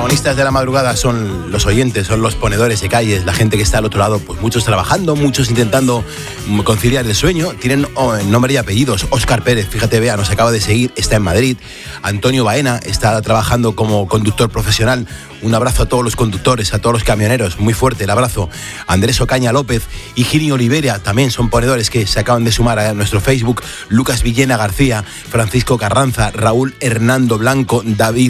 protagonistas de la madrugada son los oyentes, son los ponedores de calles, la gente que está al otro lado, pues muchos trabajando, muchos intentando conciliar el sueño. Tienen nombre y apellidos. Óscar Pérez, fíjate, vea, nos acaba de seguir, está en Madrid. Antonio Baena está trabajando como conductor profesional. Un abrazo a todos los conductores, a todos los camioneros, muy fuerte el abrazo. Andrés Ocaña López y Gini Olivera también son ponedores que se acaban de sumar a nuestro Facebook. Lucas Villena García, Francisco Carranza, Raúl Hernando Blanco,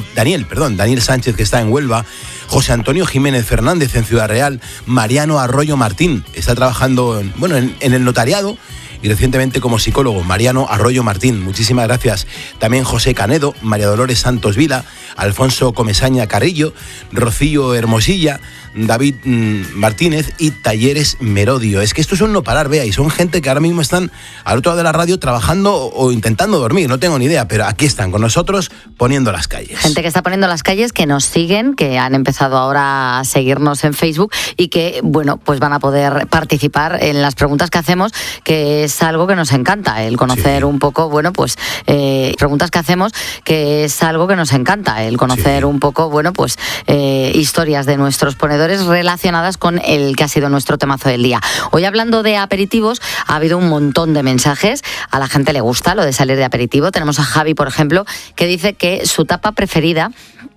Daniel Sánchez, que está en Huelva, José Antonio Jiménez Fernández en Ciudad Real, Mariano Arroyo Martín, está trabajando en el notariado y recientemente como psicólogo. Mariano Arroyo Martín, muchísimas gracias. También José Canedo, María Dolores Santos Vila, Alfonso Comesaña Carrillo, Rocío Hermosilla, David Martínez y Talleres Merodio. Es que esto es un no parar, vea, y son gente que ahora mismo están al otro lado de la radio trabajando o intentando dormir, no tengo ni idea, pero aquí están con nosotros poniendo las calles. Gente que está poniendo las calles, que nos siguen, que han empezado ahora a seguirnos en Facebook y que, bueno, pues van a poder participar en las preguntas que hacemos, que es algo que nos encanta, el conocer un poco, bueno, pues preguntas que hacemos, que es algo que nos encanta, el conocer un poco, bueno, pues historias de nuestros ponedores relacionadas con el que ha sido nuestro temazo del día. Hoy, hablando de aperitivos, ha habido un montón de mensajes. A la gente le gusta lo de salir de aperitivo. Tenemos a Javi, por ejemplo, que dice que su tapa preferida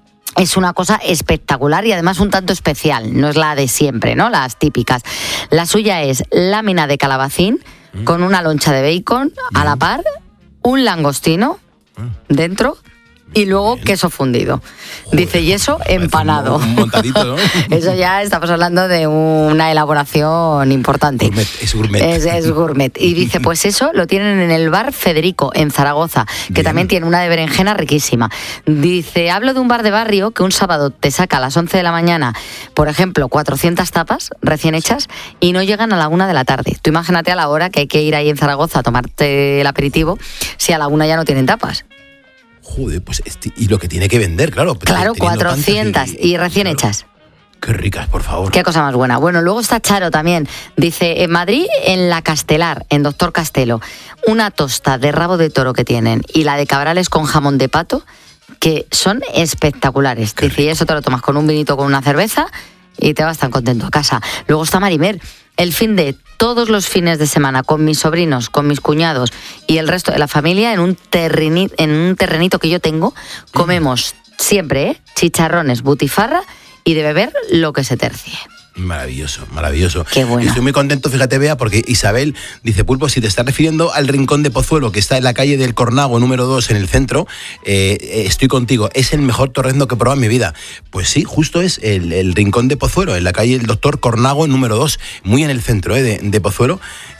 es una cosa espectacular y además un tanto especial. No es la de siempre, ¿no? Las típicas. La suya es lámina de calabacín con una loncha de bacon a la par, un langostino dentro y luego queso fundido. Joder, dice, y eso empanado. Un montadito, ¿no? Eso ya estamos hablando de una elaboración importante. Es gourmet. Es gourmet. Y dice, pues eso lo tienen en el bar Federico, en Zaragoza, que también tiene una de berenjena riquísima. Dice, hablo de un bar de barrio que un sábado te saca a las 11 de la mañana, por ejemplo, 400 tapas recién hechas y no llegan a la 1 de la tarde. Tú imagínate a la hora que hay que ir ahí en Zaragoza a tomarte el aperitivo, si a la 1 ya no tienen tapas. Joder, pues y lo que tiene que vender, claro. Claro, 400 y recién hechas. Qué ricas, por favor. Qué cosa más buena. Bueno, luego está Charo también. Dice, en Madrid, en La Castelar, en Doctor Castelo, una tosta de rabo de toro que tienen y la de cabrales con jamón de pato, que son espectaculares. Dice, y eso te lo tomas con un vinito, con una cerveza y te vas tan contento a casa. Luego está Marimer. El fin de todos los fines de semana con mis sobrinos, con mis cuñados y el resto de la familia en un terrenito que yo tengo, comemos siempre chicharrones, butifarra y de beber lo que se tercie. Maravilloso, maravilloso. Qué bueno. Estoy muy contento, fíjate, Bea, porque Isabel dice, Pulpo, si te estás refiriendo al Rincón de Pozuelo, que está en la calle del Cornago, número 2, en el centro, estoy contigo. Es el mejor torrendo que he probado en mi vida. Pues sí, justo es el Rincón de Pozuelo, en la calle del Doctor Cornago, número 2, muy en el centro de Pozuelo.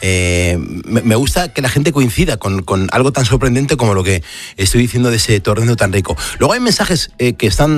Me gusta que la gente coincida con algo tan sorprendente como lo que estoy diciendo de ese torrendo tan rico. Luego hay mensajes que están